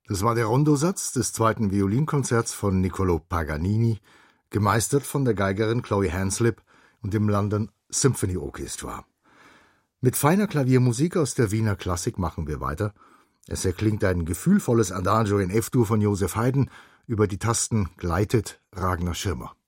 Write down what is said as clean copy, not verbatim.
Das war der Rondosatz des zweiten Violinkonzerts von Niccolò Paganini, gemeistert von der Geigerin Chloe Hanslip und dem London Symphony Orchestra. Mit feiner Klaviermusik aus der Wiener Klassik machen wir weiter. Es erklingt ein gefühlvolles Adagio in F-Dur von Joseph Haydn. Über die Tasten gleitet Ragnar Schirmer.